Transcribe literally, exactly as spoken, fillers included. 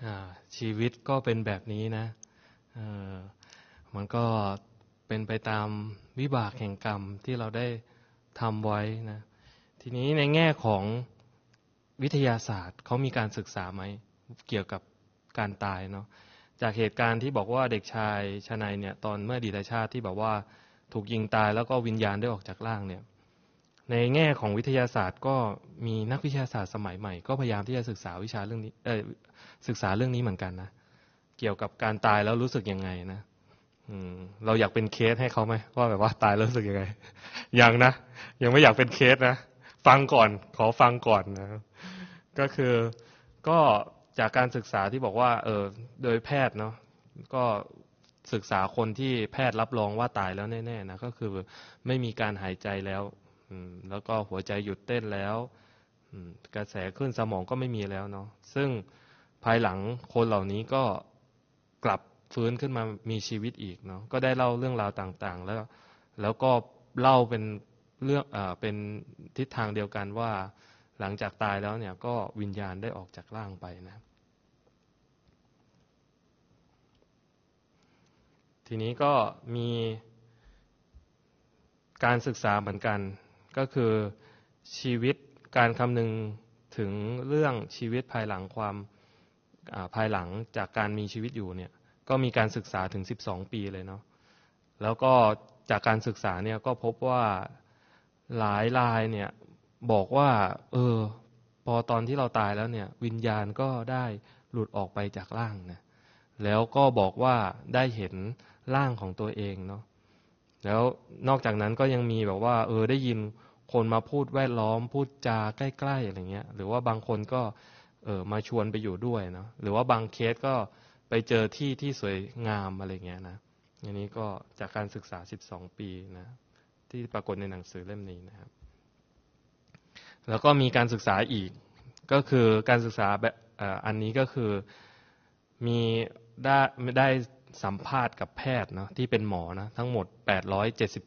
ชีวิตก็เป็นแบบนี้นะมันก็เป็นไปตามวิบากแห่งกรรมที่เราได้ทำไว้นะทีนี้ในแง่ของวิทยาศาสตร์เขามีการศึกษาไหมเกี่ยวกับการตายเนาะจากเหตุการณ์ที่บอกว่าเด็กชายชนัยเนี่ยตอนเมื่ออดีตชาติที่แบบว่าถูกยิงตายแล้วก็วิญญาณได้ออกจากร่างเนี่ยในแง่ของวิทยาศาสตร์ก็มีนักวิทยาศาสตร์สมัยใหม่ก็พยายามที่จะศึกษาวิชาเรื่องนี้เออศึกษาเรื่องนี้เหมือนกันนะเกี่ยวกับการตายแล้วรู้สึกยังไงนะอืมเราอยากเป็นเคสให้เขาไหมว่าแบบว่าตายแล้วรู้สึกยังไงยังนะยังไม่อยากเป็นเคสนะฟังก่อนขอฟังก่อนนะก็คือก็จากการศึกษาที่บอกว่าเออโดยแพทย์เนาะก็ศึกษาคนที่แพทย์รับรองว่าตายแล้วแน่ๆนะก็คือไม่มีการหายใจแล้วแล้วก็หัวใจหยุดเต้นแล้วกระแสคลื่นสมองก็ไม่มีแล้วเนาะซึ่งภายหลังคนเหล่านี้ก็กลับฟื้นขึ้นมามีชีวิตอีกเนาะก็ได้เล่าเรื่องราวต่างๆแล้วแล้วก็เล่าเป็นเรื่องอ่าเป็นทิศทางเดียวกันว่าหลังจากตายแล้วเนี่ยก็วิญญาณได้ออกจากร่างไปนะทีนี้ก็มีการศึกษาเหมือนกันก็คือชีวิตการคำนึงถึงเรื่องชีวิตภายหลังความภายหลังจากการมีชีวิตอยู่เนี่ยก็มีการศึกษาถึงสิบสองปีเลยเนาะแล้วก็จากการศึกษาเนี่ยก็พบว่าหลายรายเนี่ยบอกว่าเออพอตอนที่เราตายแล้วเนี่ยวิญญาณก็ได้หลุดออกไปจากร่างนะแล้วก็บอกว่าได้เห็นร่างของตัวเองเนาะแล้วนอกจากนั้นก็ยังมีแบบว่าเออได้ยินคนมาพูดแวดล้อมพูดจาใกล้ๆอะไรเงี้ยหรือว่าบางคนก็เออมาชวนไปอยู่ด้วยเนาะหรือว่าบางเคสก็ไปเจอที่ที่สวยงามอะไรเงี้ยนะอันนี้ก็จากการศึกษาสิบสองปีนะที่ปรากฏในหนังสือเล่มนี้นะครับแล้วก็มีการศึกษาอีกก็คือการศึกษาแบบอันนี้ก็คือมีได้ได้สัมภาษณ์กับแพทย์เนาะที่เป็นหมอนะทั้งหมดแปดร้อยเจ็ดสิบ